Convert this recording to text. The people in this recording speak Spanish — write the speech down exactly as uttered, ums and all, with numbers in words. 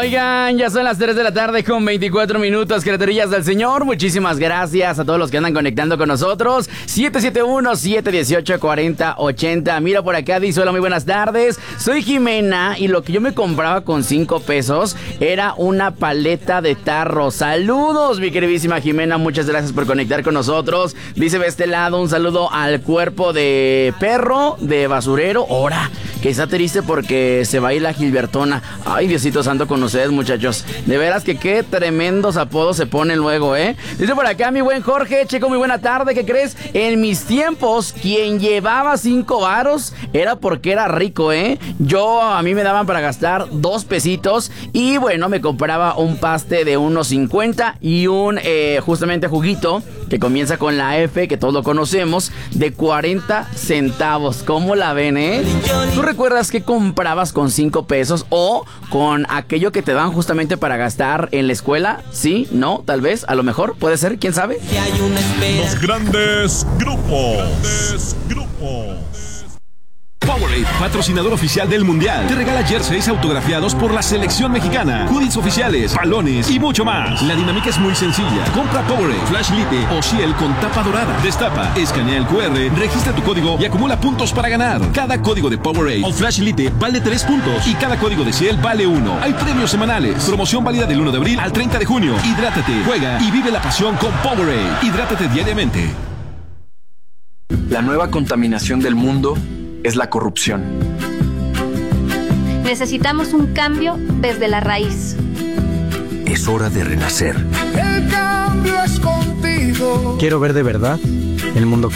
Oigan, ya son las tres de la tarde con veinticuatro minutos, criaturillas del Señor. Muchísimas gracias a todos los que andan conectando con nosotros. siete siete uno, siete uno ocho, cuatro cero ocho cero. Mira por acá, dice: hola, muy buenas tardes. Soy Jimena y lo que yo me compraba con cinco pesos era una paleta de tarro. Saludos, mi queridísima Jimena. Muchas gracias por conectar con nosotros. Dice de este lado un saludo al cuerpo de perro de basurero. Ahora, que está triste porque se va a ir la Gilbertona. Ay, Diosito santo con ustedes, muchachos. De veras que qué tremendos apodos se ponen luego, ¿eh? Dice por acá mi buen Jorge: Checo, muy buena tarde. ¿Qué crees? En mis tiempos, quien llevaba cinco varos era porque era rico, ¿eh? Yo, a mí me daban para gastar dos pesitos y bueno, me compraba un paste de unos cincuenta y un, eh, justamente, juguito que comienza con la F, que todos lo conocemos, de cuarenta centavos. ¿Cómo la ven, eh? ¿Tú recuerdas qué comprabas con cinco pesos o con aquello que te dan justamente para gastar en la escuela? ¿Sí? ¿No? Tal vez, a lo mejor, puede ser, ¿quién sabe? Los grandes grupos. Grandes grupos. Powerade, patrocinador oficial del Mundial, te regala jerseys autografiados por la selección mexicana, hoodies oficiales, balones y mucho más. La dinámica es muy sencilla. Compra Powerade, Flash Lite o Ciel con tapa dorada. Destapa, escanea el cu erre, registra tu código y acumula puntos para ganar. Cada código de Powerade o Flash Lite vale tres puntos y cada código de Ciel vale uno. Hay premios semanales. Promoción válida del uno de abril al treinta de junio. Hidrátate, juega y vive la pasión con Powerade. Hidrátate diariamente. La nueva contaminación del mundo es la corrupción. Necesitamos un cambio desde la raíz. Es hora de renacer. El cambio es contigo. Quiero ver de verdad el mundo